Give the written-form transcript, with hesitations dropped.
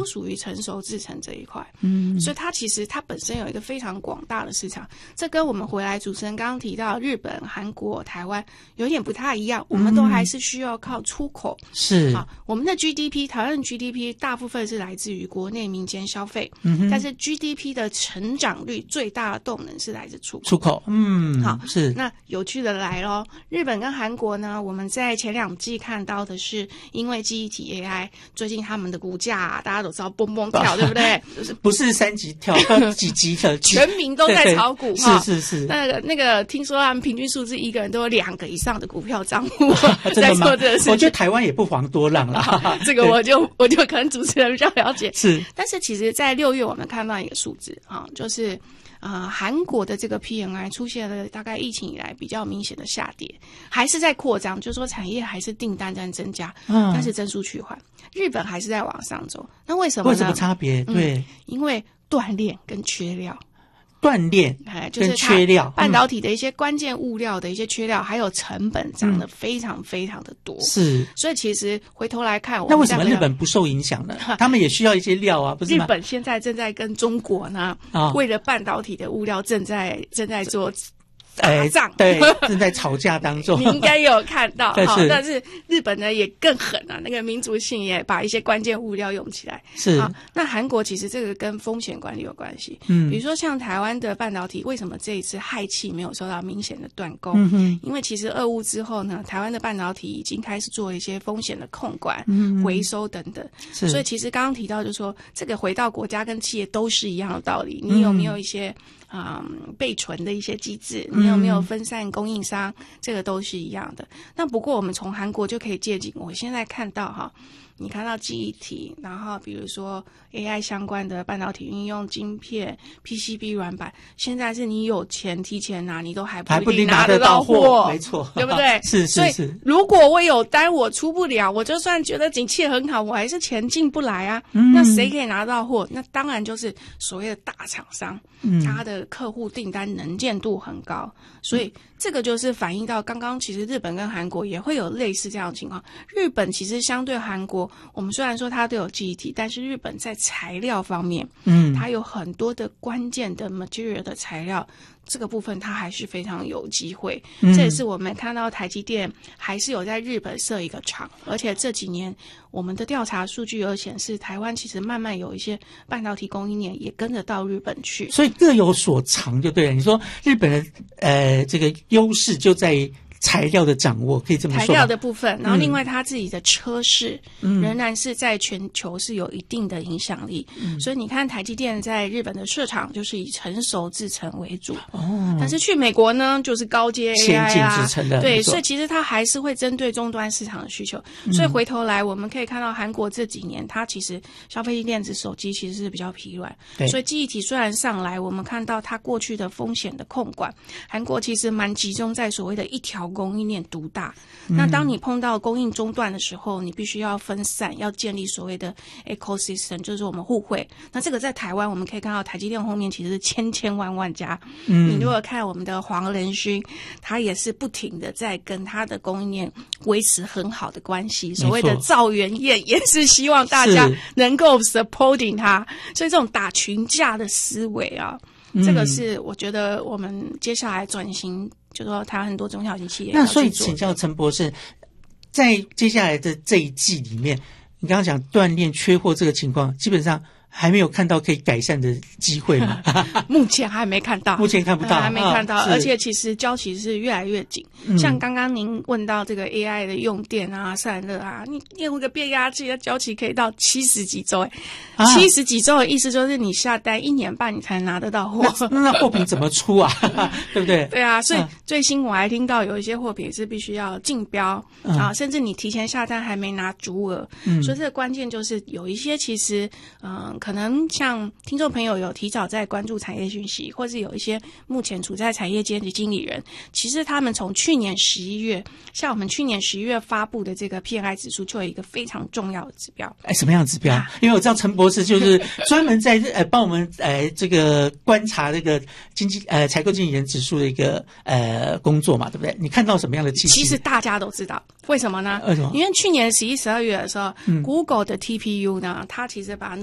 都属于成熟制程这一块。所以它其实它本身有一个非常广大的市场。这跟我们回来主持人刚刚提到日本、韩国、台湾有点不太一样，我们都还是需要靠出口。 是啊，我们的 GDP， 台湾的 GDP 大部分是来自于国内民间消费，但是 GDP 的成长率最大的动能是来自出口。好， 是。 那有趣的来咯，日本跟韩国呢，我们在前2季看到的是，因为记忆体 AI， 最近他们的股价大家都知道蹦蹦跳，对不对？ 不是3级跳，几级的， 全民都在炒股哈。 是。 那个，听说他们平均数字一个人都有2个以上的股票账户在做这个事情。 我觉得台湾也不遑多让啦。 这个我就可能主持人比较了解。 是， 但是其实在6月我们看到一个数字啊，就是韩国的这个 PMI 出现了大概疫情以来比较明显的下跌，还是在扩张，就是说产业还是订单在增加，但是增速趋缓。日本还是在往上走，那为什么呢？ 为什么差别？对， 因为锻炼跟缺料。 锻炼跟缺料， 半导体的一些关键物料的一些缺料，还有成本涨得非常非常的多。 是， 所以其实回头来看， 那为什么日本不受影响呢？他们也需要一些料啊，不是吗？ 日本现在正在跟中国呢，为了半导体的物料正在做打仗， 对，正在吵架当中。 你应该有看到， 但是日本呢也更狠啊，那个民族性也把一些关键物料用起来。 是啊，那韩国其实这个跟风险管理有关系。比如说像台湾的半导体，为什么这一次氦气没有受到明显的断供？因为其实俄乌之后呢，台湾的半导体已经开始做一些风险的控管、回收等等。所以其实刚刚提到就是说，这个回到国家跟企业都是一样的道理。你有没有一些备存的一些机制，你有没有分散供应商，这个都是一样的。那不过我们从韩国就可以借鉴，我现在看到你看到记忆体，然后比如说 AI 相关的半导体运用晶片 PCB 软板，现在是你有钱提前拿，你都还不一定拿得到货， 没错， 对不对？ 是。 所以如果我有单我出不了，我就算觉得景气很好，我还是钱进不来啊。那谁可以拿到货？那当然就是所谓的大厂商，他的客户订单能见度很高，所以这个就是反映到刚刚其实日本跟韩国也会有类似这样的情况。日本其实相对韩国，我们虽然说它都有记忆体，但是日本在材料方面，它有很多的关键的 material 的材料，这个部分它还是非常有机会。这也是我们看到台积电还是有在日本设一个厂，而且这几年我们的调查数据有显示，台湾其实慢慢有一些半导体供应链也跟着到日本去， 所以各有所长就对了。你说日本的这个优势就在于材料的掌握，可以这么说吗？ 材料的部分，然后另外他自己的车市仍然是在全球是有一定的影响力。所以你看台积电在日本的市场就是以成熟制程为主，但是去美国呢就是高阶 AI 啊， 先进制程的， 对，所以其实它还是会针对终端市场的需求。所以回头来我们可以看到韩国这几年它其实消费性电子手机其实是比较疲软，所以记忆体虽然上来，我们看到它过去的风险的控管，韩国其实蛮集中在所谓的一条供应链独大。那当你碰到供应中断的时候，你必须要分散，要建立所谓的 ecosystem， 就是我们互惠。那这个在台湾我们可以看到台积电后面其实是千万家。你如果看我们的黄仁勋，他也是不停的在跟他的供应链维持很好的关系，所谓的造园业也是希望大家能够 supporting 他。所以这种打群架的思维啊，这个是我觉得我们接下来转型，就说台湾很多中小型企业。 那所以请教陈博士，在接下来的这一季里面，你刚刚讲锻炼缺货这个情况，基本上还没有看到可以改善的机会吗？ 目前还没看到， 目前看不到， 还没看到，而且其实交期是越来越紧。像刚刚您问到这个 AI 的用电啊、散热啊，你用一个变压器，交期可以到70几周，70几周的意思就是你下单1年半你才拿得到货。 那货品怎么出啊？对不对？ 对啊，所以最新我还听到有一些货品是必须要竞标甚至你提前下单还没拿足额。所以这个关键就是有一些其实可能像听众朋友有提早在关注产业讯息，或是有一些目前处在产业间的经理人，其实他们从去年11月，像我们去年11月发布的这个 PMI 指数就有一个非常重要的指标。 什么样的指标？因为我知道陈博士就是专门在帮我们这个观察这个采购经理人指数的一个工作嘛，对不对？你看到什么样的气息？ 其实大家都知道，为什么呢？ 为什么？ 因为去年11、12月的时候，Google 的 TPU 呢，它其实把